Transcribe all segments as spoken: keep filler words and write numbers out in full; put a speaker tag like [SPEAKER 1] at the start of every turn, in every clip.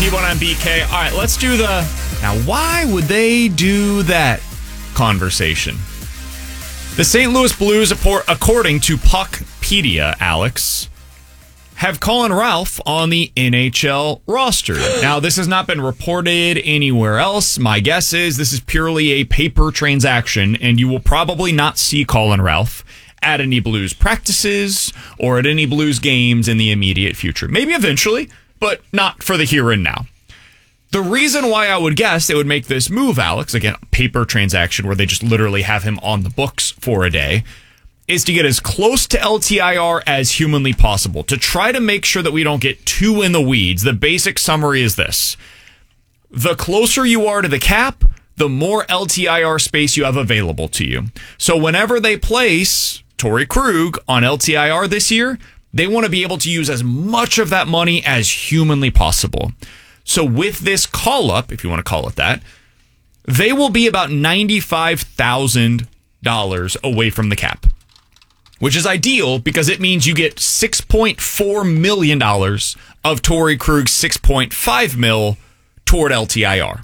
[SPEAKER 1] T-Bone on B K. All right, let's do the... Now, why would they do that conversation? The Saint Louis Blues, according to Puckpedia, Alex, have Colin Ralph on the N H L roster. Now, this has not been reported anywhere else. My guess is this is purely a paper transaction, and you will probably not see Colin Ralph at any Blues practices or at any Blues games in the immediate future. Maybe eventually, but not for the here and now. The reason why I would guess they would make this move, Alex, again, paper transaction where they just literally have him on the books for a day, is to get as close to L T I R as humanly possible, to try to make sure that we don't get too in the weeds. The basic summary is this. The closer you are to the cap, the more L T I R space you have available to you. So whenever they place Torey Krug on L T I R this year, they want to be able to use as much of that money as humanly possible. So with this call-up, if you want to call it that, they will be about ninety-five thousand dollars away from the cap, which is ideal because it means you get six point four million dollars of Torey Krug's six point five mil toward L T I R.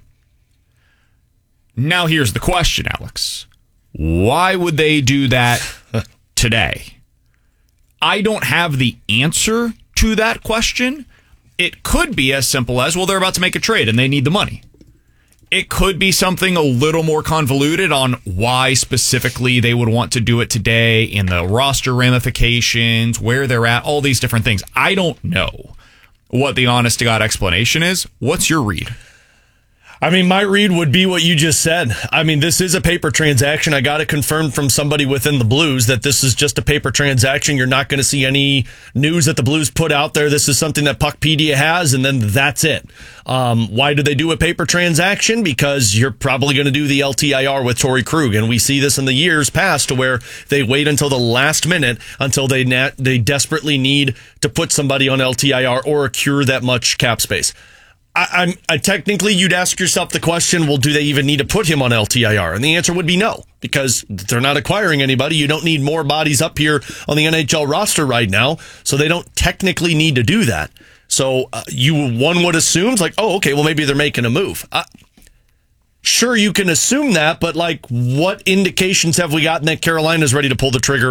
[SPEAKER 1] Now here's the question, Alex. Why would they do that today? I don't have the answer to that question. It could be as simple as, well, they're about to make a trade and they need the money. It could be something a little more convoluted on why specifically they would want to do it today, in the roster ramifications, where they're at, all these different things. I don't know what the honest to God explanation is. What's your read?
[SPEAKER 2] I mean, my read would be what you just said. I mean, this is a paper transaction. I got to confirm from somebody within the Blues that this is just a paper transaction. You're not going to see any news that the Blues put out there. This is something that Puckpedia has, and then that's it. Um, why do they do a paper transaction? Because you're probably going to do the L T I R with Torey Krug, and we see this in the years past to where they wait until the last minute until they na- they desperately need to put somebody on L T I R or accrue that much cap space. I, I'm I, technically, you'd ask yourself the question, well, do they even need to put him on L T I R? And the answer would be no, because they're not acquiring anybody. You don't need more bodies up here on the N H L roster right now, so they don't technically need to do that. So uh, you one would assume, like, oh, okay, well, maybe they're making a move. Uh, sure, you can assume that, but like, what indications have we gotten that Carolina's ready to pull the trigger